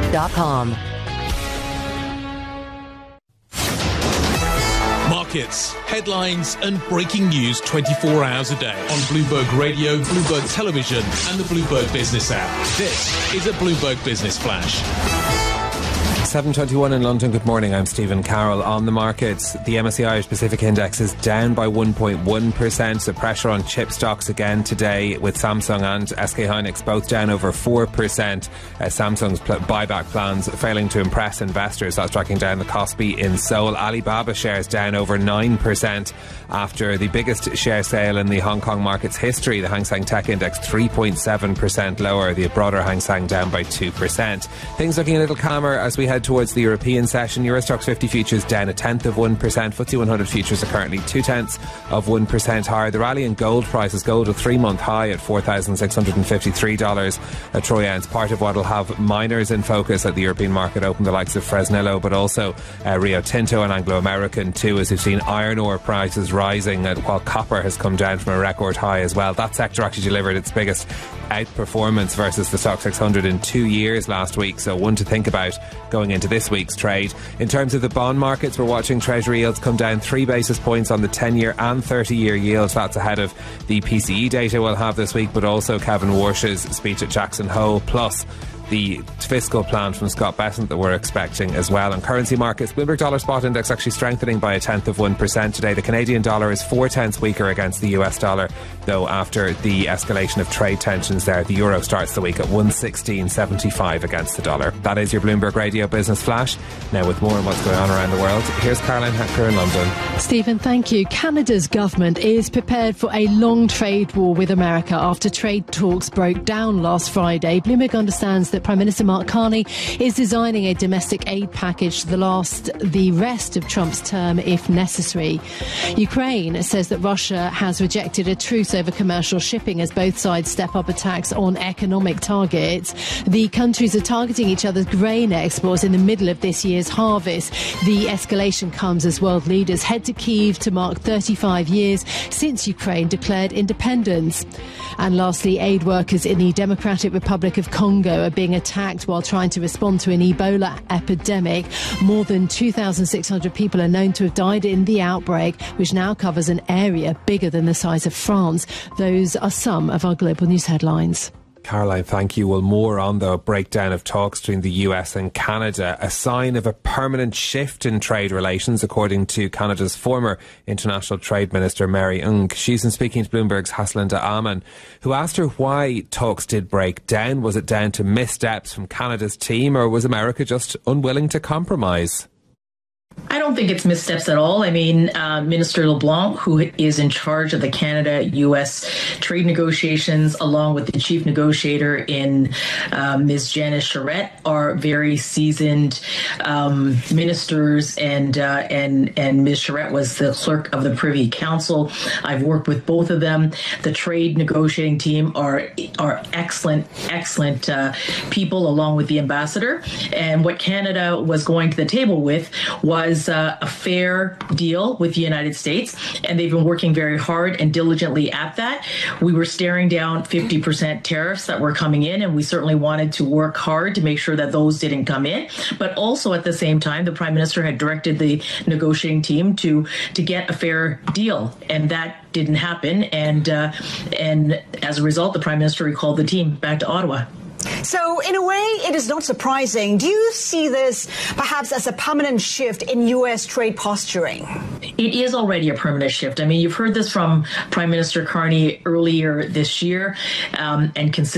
Bloomberg.com. Markets, headlines and breaking news 24 hours a day on Bloomberg Radio, Bloomberg Television and the Bloomberg Business app. This is a Bloomberg Business Flash. 7:21 in London. Good morning. I'm Stephen Carroll. On the markets, the MSCI Irish Pacific Index is down by 1.1%. So pressure on chip stocks again today, with Samsung and SK Hynix both down over 4%. Samsung's buyback plans failing to impress investors. That's tracking down the Kospi in Seoul. Alibaba shares down over 9% after the biggest share sale in the Hong Kong market's history. The Hang Seng Tech Index 3.7% lower. The broader Hang Seng down by 2%. Things looking a little calmer as we head towards the European session. Euro Stoxx 50 futures down 1/10%. FTSE 100 futures are currently 0.2% higher. The rally in gold prices, gold a 3-month high at $4,653 a troy ounce. Part of what will have miners in focus at the European market open, the likes of Fresnillo, but also Rio Tinto and Anglo American too, as we've seen iron ore prices rising, while copper has come down from a record high as well. That sector actually delivered its biggest outperformance versus the Stoxx 600 in 2 years last week, so one to think about going into this week's trade. In terms of the bond markets, we're watching Treasury yields come down 3 basis points on the 10-year and 30-year yields. That's ahead of the PCE data we'll have this week, but also Kevin Warsh's speech at Jackson Hole, plus the fiscal plan from Scott Bessent that we're expecting as well. On currency markets, Bloomberg Dollar Spot Index actually strengthening by 1/10% today. The Canadian dollar is 4/10 weaker against the US dollar, though, after the escalation of trade tensions there. The euro starts the week at 116.75 against the dollar. That is your Bloomberg Radio Business Flash. Now, with more on what's going on around the world, here's Caroline Hecker in London. Stephen, thank you. Canada's government is prepared for a long trade war with America after trade talks broke down last Friday. Bloomberg understands that Prime Minister Mark Carney is designing a domestic aid package to last the rest of Trump's term if necessary. Ukraine says that Russia has rejected a truce over commercial shipping as both sides step up attacks on economic targets. The countries are targeting each other's grain exports in the middle of this year's harvest. The escalation comes as world leaders head to Kyiv to mark 35 years since Ukraine declared independence. And lastly, aid workers in the Democratic Republic of Congo are being attacked while trying to respond to an Ebola epidemic. More than 2,600 people are known to have died in the outbreak, which now covers an area bigger than the size of France. Those are some of our global news headlines. Caroline, thank you. Well, more on the breakdown of talks between the US and Canada, a sign of a permanent shift in trade relations, according to Canada's former International Trade Minister, Mary Ng. She's been speaking to Bloomberg's Haslinda Aman, who asked her why talks did break down. Was it down to missteps from Canada's team, or was America just unwilling to compromise? I don't think it's missteps at all. I mean, Minister LeBlanc, who is in charge of the Canada-U.S. trade negotiations, along with the chief negotiator in Ms. Janice Charette, are very seasoned ministers, and Ms. Charette was the clerk of the Privy Council. I've worked with both of them. The trade negotiating team are excellent people, along with the ambassador. And what Canada was going to the table with was a fair deal with the United States, and they've been working very hard and diligently at that. We were staring down 50% tariffs that were coming in, and we certainly wanted to work hard to make sure that those didn't come in. But also at the same time, the Prime Minister had directed the negotiating team to get a fair deal, and that didn't happen. And as a result, the Prime Minister recalled the team back to Ottawa. So, in a way, it is not surprising. Do you see this perhaps as a permanent shift in U.S. trade posturing? It is already a permanent shift. I mean, you've heard this from Prime Minister Carney earlier this year, and